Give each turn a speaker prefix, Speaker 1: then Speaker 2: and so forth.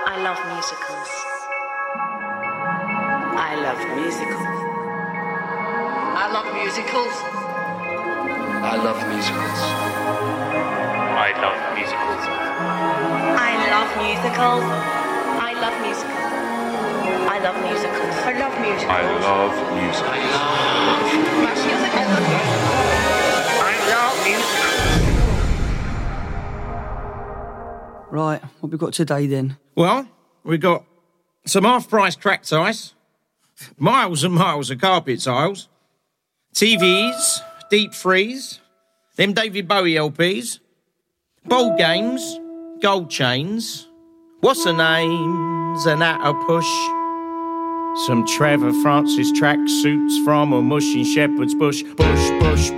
Speaker 1: I love musicals. I love musicals.
Speaker 2: I love musicals.
Speaker 3: I love musicals.
Speaker 4: I love musicals.
Speaker 1: I love musicals. I love musicals. I love musicals. I love musicals.
Speaker 4: I love musicals.
Speaker 2: I love musicals.
Speaker 5: Right, what we got today then?
Speaker 6: Well, we got some half-price cracked ice, miles and miles of carpet tiles, TVs, deep freeze, them David Bowie LPs, bowl games, gold chains, what's her names, and at a push, some Trevor Francis track suits from a mushy shepherd's bush, bush, bush.